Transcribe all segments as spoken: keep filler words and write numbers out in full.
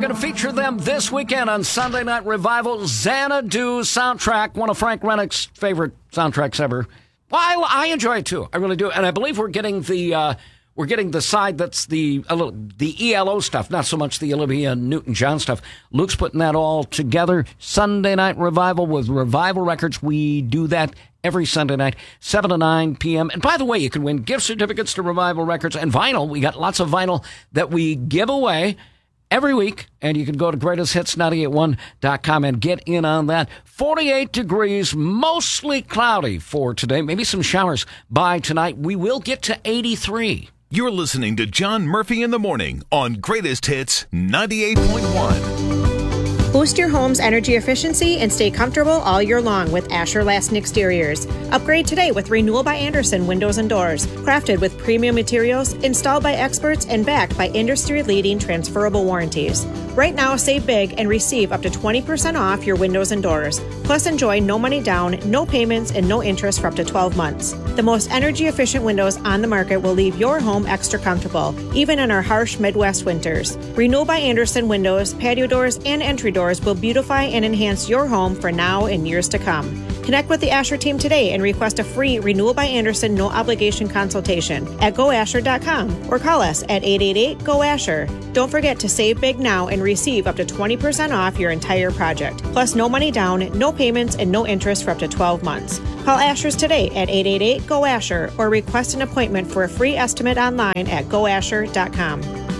going to feature them this weekend on Sunday Night Revival. Xanadu soundtrack, one of Frank Rennick's favorite soundtracks ever. Well, I, I enjoy it too. I really do. And I believe we're getting the uh, we're getting the side that's the uh, the E L O stuff, not so much the Olivia Newton-John stuff. Luke's putting that all together. Sunday Night Revival with Revival Records. We do that every Sunday night, seven to nine p.m. And by the way, you can win gift certificates to Revival Records and vinyl. We got lots of vinyl that we give away every week, and you can go to greatest hits nine eight one dot com and get in on that. forty-eight degrees, mostly cloudy for today. Maybe some showers by tonight. We will get to eighty-three. You're listening to John Murphy in the Morning on Greatest Hits ninety-eight point one. Boost your home's energy efficiency and stay comfortable all year long with Asher Laston Exteriors. Upgrade today with Renewal by Andersen Windows and Doors. Crafted with premium materials, installed by experts, and backed by industry-leading transferable warranties. Right now, save big and receive up to twenty percent off your windows and doors. Plus, enjoy no money down, no payments, and no interest for up to twelve months. The most energy-efficient windows on the market will leave your home extra comfortable, even in our harsh Midwest winters. Renewal by Andersen Windows, patio doors, and entry doors will beautify and enhance your home for now and years to come. Connect with the Asher team today and request a free Renewal by Andersen no-obligation consultation at go asher dot com or call us at eight eight eight, G O, Asher. Don't forget to save big now and receive up to twenty percent off your entire project. Plus, no money down, no payments, and no interest for up to twelve months. Call Asher's today at eight eight eight, G O, Asher or request an appointment for a free estimate online at go asher dot com.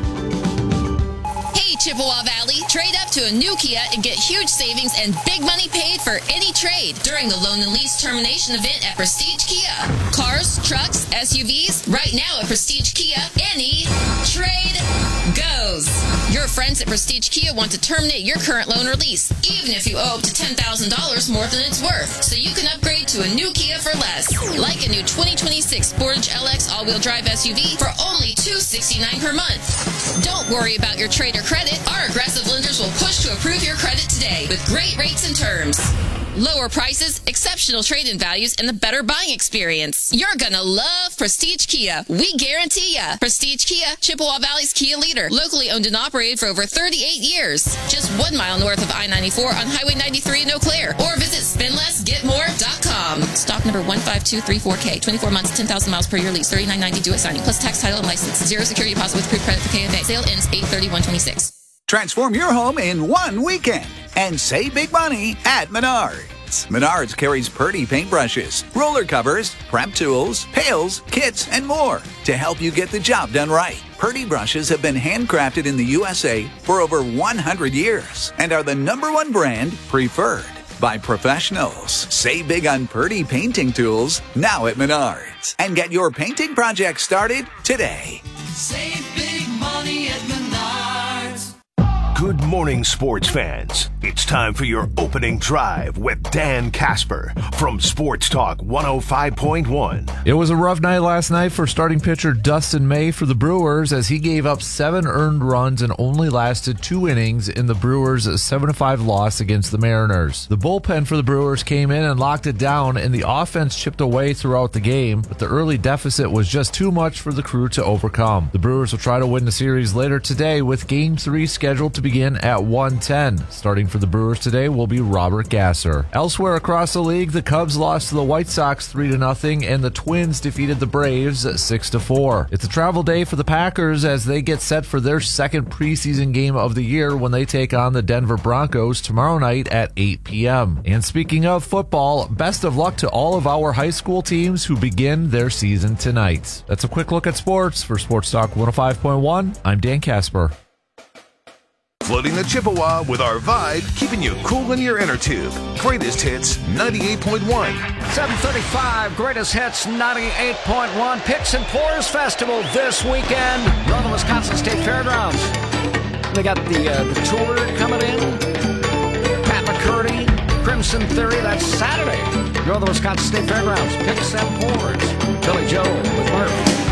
Hey, Chippewa Valley, trade up to a new Kia and get huge savings and big money paid for any trade during the loan and lease termination event at Prestige Kia. Cars, trucks, S U Vs, right now at Prestige Kia, any trade goes. Your friends at Prestige Kia want to terminate your current loan or lease, even if you owe up to ten thousand dollars more than it's worth, so you can upgrade to a new Kia for less. Like a new twenty twenty-six Sportage L X all-wheel drive S U V for only two hundred sixty-nine dollars per month. Don't worry about your trade or credit. Our aggressive lenders will push to approve your credit today with great rates and terms. Lower prices, exceptional trade-in values, and the better buying experience. You're gonna love Prestige Kia. We guarantee ya. Prestige Kia, Chippewa Valley's Kia leader. Locally owned and operated for over thirty-eight years. Just one mile north of I ninety-four on Highway ninety-three in Eau Claire. Or visit spend less get more dot com. Stock number one five two three four K. twenty-four months, ten thousand miles per year lease. thirty-nine ninety due at signing. Plus tax, title, and license. Zero security deposit with approved credit for K F A. Sale ends eight thirty-one twenty-six. Transform your home in one weekend and save big money at Menards. Menards carries Purdy paintbrushes, roller covers, prep tools, pails, kits, and more to help you get the job done right. Purdy brushes have been handcrafted in the U S A for over one hundred years and are the number one brand preferred by professionals. Save big on Purdy painting tools now at Menards and get your painting project started today. Save big money at Menards. Good morning, sports fans. It's time for your opening drive with Dan Casper from Sports Talk one oh five point one. It was a rough night last night for starting pitcher Dustin May for the Brewers as he gave up seven earned runs and only lasted two innings in the Brewers' seven to five loss against the Mariners. The bullpen for the Brewers came in and locked it down, and the offense chipped away throughout the game, but the early deficit was just too much for the crew to overcome. The Brewers will try to win the series later today with Game three scheduled to begin at one ten. Starting for the Brewers today will be Robert Gasser. Elsewhere across the league, the Cubs lost to the White Sox three to nothing, and the Twins defeated the Braves six to four. It's a travel day for the Packers as they get set for their second preseason game of the year when they take on the Denver Broncos tomorrow night at eight p.m. And speaking of football, best of luck to all of our high school teams who begin their season tonight. That's a quick look at sports. For Sports Talk one oh five point one, I'm Dan Casper. Floating the Chippewa with our vibe, keeping you cool in your inner tube. Greatest Hits ninety-eight point one. seven thirty-five, Greatest Hits ninety-eight point one. Picks and Pours Festival this weekend. Northern Wisconsin State Fairgrounds. They got the, uh, the tour coming in. Pat McCurdy, Crimson Theory. That's Saturday. Northern Wisconsin State Fairgrounds. Picks and Pours. Billy Joe with Murph.